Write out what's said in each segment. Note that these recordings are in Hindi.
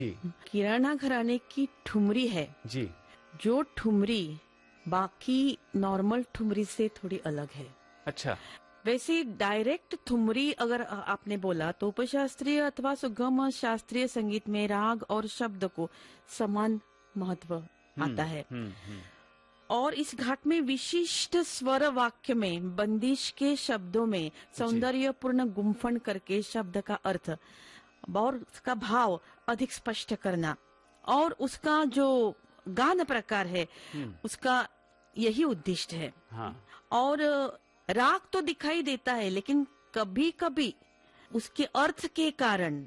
जी किराना घराने की ठुमरी है, जी। जो ठुमरी बाकी नॉर्मल ठुमरी से थोड़ी अलग है। अच्छा। वैसे डायरेक्ट ठुमरी अगर आपने बोला तो उपशास्त्रीय अथवा सुगम शास्त्रीय संगीत में राग और शब्द को समान महत्व आता है। और इस घाट में विशिष्ट स्वर वाक्य में बंदिश के शब्दों में सौंदर्यपूर्ण गुम्फन करके शब्द का अर्थ और उसका भाव अधिक स्पष्ट करना और उसका जो गान प्रकार है उसका यही उद्देश्य है। हाँ। और राग तो दिखाई देता है, लेकिन कभी कभी उसके अर्थ के कारण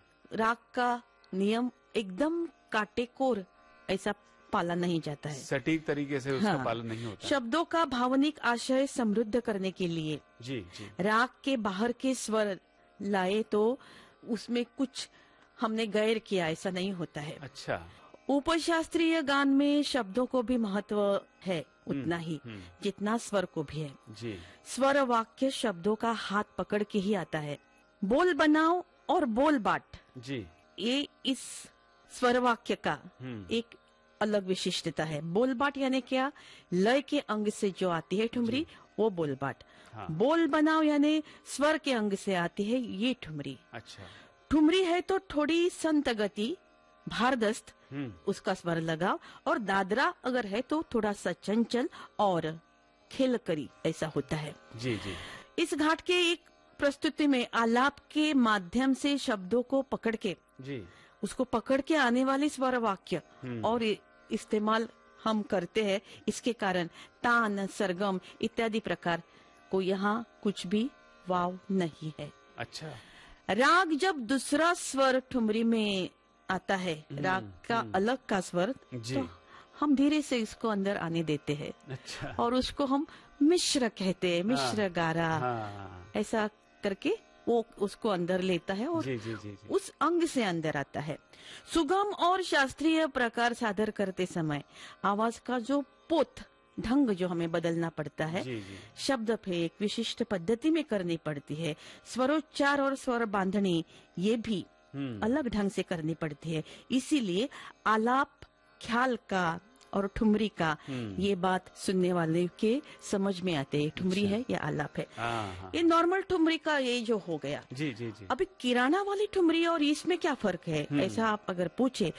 राग का नियम एकदम काटेकोर ऐसा पालन नहीं जाता है, सटीक तरीके से उसका पालन नहीं होता। शब्दों का भावनिक आशय समृद्ध करने के लिए जी जी राग के बाहर के स्वर लाए तो उसमें कुछ हमने गैर किया, ऐसा नहीं होता है। अच्छा। उपशास्त्रीय गान में शब्दों को भी महत्व है उतना ही जितना स्वर को भी है। जी। स्वर वाक्य शब्दों का हाथ पकड़ के ही आता है। बोल बनाओ और बोल बाट, जी, ये इस स्वर वाक्य का एक अलग विशिष्टता है। बोल बाट यानी क्या? लय के अंग से जो आती है ठुमरी वो बोल बाट। हाँ। बोल बनाओ यानी स्वर के अंग से आती है ये ठुमरी। अच्छा। ठुमरी है तो थोड़ी संत गति, भारदस्त उसका स्वर लगाओ, और दादरा अगर है तो थोड़ा सा चंचल और खेल करी ऐसा होता है। जी जी। इस घाट के एक प्रस्तुति में आलाप के माध्यम से शब्दों को पकड़ के जी उसको पकड़ के आने वाले स्वर वाक्य और इस्तेमाल हम करते हैं। इसके कारण तान, सरगम इत्यादि प्रकार को यहाँ कुछ भी वाव नहीं है। अच्छा। राग जब दूसरा स्वर ठुमरी में आता है, राग का अलग का स्वर, तो हम धीरे से इसको अंदर आने देते हैं। अच्छा। और उसको हम मिश्र कहते हैं, मिश्र गारा। हाँ। ऐसा करके वो उसको अंदर लेता है और जी, जी, जी, जी। उस अंग से अंदर आता है। सुगम और शास्त्रीय प्रकार सादर करते समय आवाज का जो पोत ढंग जो हमें बदलना पड़ता है, जी, जी। शब्द पे एक विशिष्ट पद्धति में करनी पड़ती है। स्वरोच्चार और स्वर बांधनी ये भी अलग ढंग से करनी पड़ती है। इसीलिए आलाप ख्याल का और ठुमरी का ये बात सुनने वाले के समझ में आते है, ठुमरी है या आलाप है। ये नॉर्मल ठुमरी का ये जो हो गया। जी जी जी। अभी किराना वाली ठुमरी और इसमें क्या फर्क है, ऐसा आप अगर पूछे।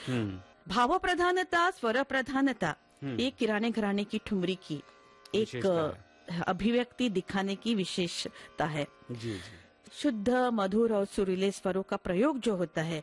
भाव प्रधानता, स्वर प्रधानता, ये किराने घराने की ठुमरी की एक अभिव्यक्ति दिखाने की विशेषता है। जी जी। शुद्ध, मधुर और सुरीले स्वरों का प्रयोग जो होता है,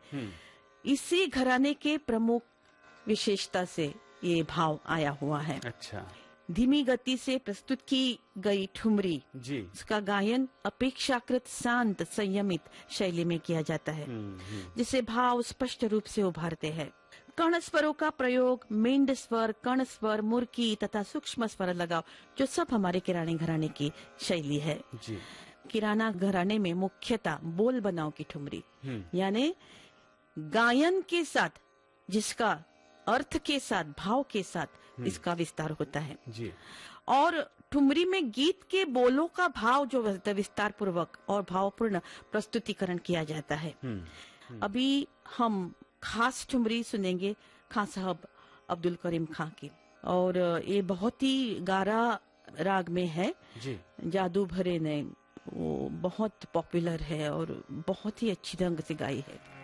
इसी घराने के प्रमुख विशेषता से ये भाव आया हुआ है। अच्छा। धीमी गति से प्रस्तुत की गई ठुमरी जी, उसका गायन अपेक्षाकृत शांत संयमित शैली में किया जाता है, जिसे भाव स्पष्ट रूप से उभारते हैं। कर्ण स्वरों का प्रयोग, मेंढ स्वर, कर्ण स्वर, मुर्की तथा सूक्ष्म स्वर लगाओ, जो सब हमारे किराने घराने की शैली है। जी। किराना घराने में मुख्यतः बोल बनाओ की ठुमरी, यानी गायन के साथ, जिसका अर्थ के साथ, भाव के साथ इसका विस्तार होता है। जी। और ठुमरी में गीत के बोलों का भाव जो विस्तार पूर्वक और भावपूर्ण प्रस्तुतिकरण किया जाता है। अभी हम खास ठुमरी सुनेंगे खां साहब अब्दुल करीम खां की, और ये बहुत ही गारा राग में है। जी। जादू भरे नैन, वो बहुत पॉपुलर है और बहुत ही अच्छी ढंग से गाई है।